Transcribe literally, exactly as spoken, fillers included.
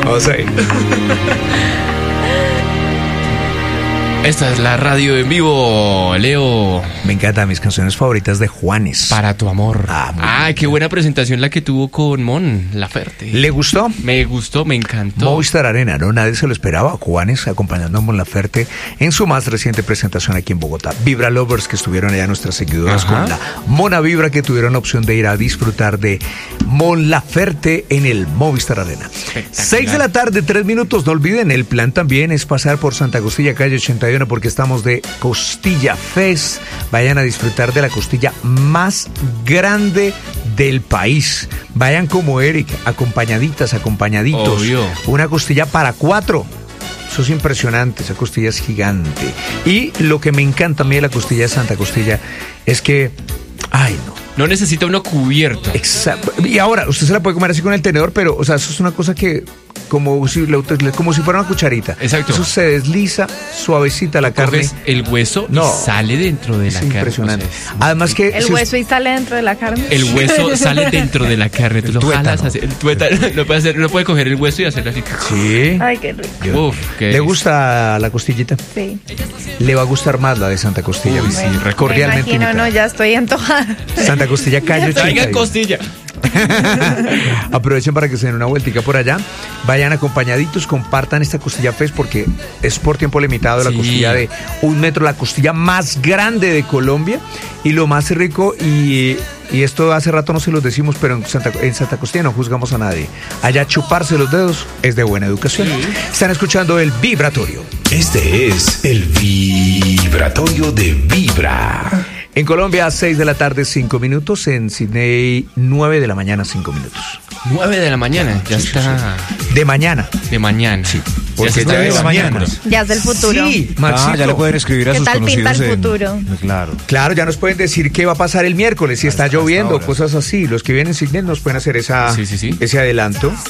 Vamos a ir. Esta es la radio en vivo, Leo. Me encantan mis canciones favoritas de Juanes. Para tu amor. Ah, muy Ah, bien. qué buena presentación la que tuvo con Mon Laferte. ¿Le gustó? Me gustó, me encantó. Movistar Arena, ¿no? Nadie se lo esperaba. Juanes acompañando a Mon Laferte en su más reciente presentación aquí en Bogotá. Vibra Lovers, que estuvieron allá nuestras seguidoras Ajá. con la Mona Vibra, que tuvieron la opción de ir a disfrutar de Mon Laferte en el Movistar Arena. Seis de la tarde, tres minutos. No olviden, el plan también es pasar por Santa Costilla, calle ochenta y uno, porque estamos de Costilla Fest. Vayan a disfrutar de la costilla más grande del país. Vayan como Eric, acompañaditas, acompañaditos. Obvio. Una costilla para cuatro. Eso es impresionante, esa costilla es gigante. Y lo que me encanta a mí de la costilla de Santa Costilla es que, ay no, No necesita uno cubierto. exacto. Y ahora, usted se la puede comer así con el tenedor, pero, o sea, eso es una cosa que, como si, la util- como si fuera una cucharita. Exacto. Eso se desliza suavecita la carne. Coges el hueso No. y sale dentro de Es la carne. impresionante. O sea, es- Además que... El si hueso y sale dentro de la carne. el hueso sale dentro de la carne. Tú lo tuétano. jalas así. El tuétano. Lo puede hacer, uno puede coger el hueso y hacerlo así. Sí. Ay, qué rico. Uf, qué ¿Le gusta la costillita? Sí. Le va a gustar más la de Santa Costilla. Uy, sí, sí, Me cordialmente imagino, no, invitada. ya estoy antojada. Santa Costilla, calle ochenta y Traigan uno. costilla. Aprovechen para que se den una vueltica por allá. Vayan acompañaditos, compartan esta Costilla Fest porque es por tiempo limitado. La Sí. costilla de un metro, la costilla más grande de Colombia. Y lo más rico, y, y esto hace rato no se los decimos, pero en Santa, en Santa Costilla no juzgamos a nadie. Allá chuparse los dedos es de buena educación. Están escuchando el Vibratorio. Este es el vibratorio de Vibra. En Colombia, seis de la tarde, cinco minutos. En Sydney, nueve de la mañana, cinco minutos. nueve de la mañana. Ya está De mañana. de mañana. Sí. Porque ya es mañana. Ya es del futuro. Sí, Maxito. Ah, ya le pueden escribir a ¿Qué sus tal pinta conocidos el en- futuro? Claro. Claro, ya nos pueden decir qué va a pasar el miércoles, si está Hasta lloviendo, ahora. cosas así. Los que vienen en Sydney nos pueden hacer esa, Sí, sí, sí. ese adelanto.